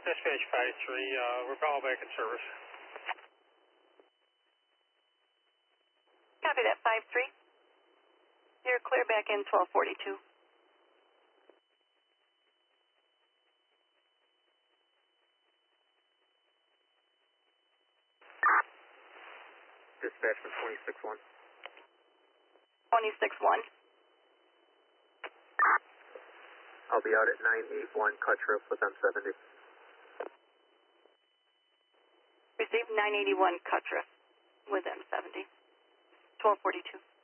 Dispatch 5-3, we're all back in service. Copy that, 5-3. You're clear back in 1242. Dispatch from 26-1. 26-1. I'll be out at 981 Cuttra with M70. Received 981 Cuttra with M70. 1242.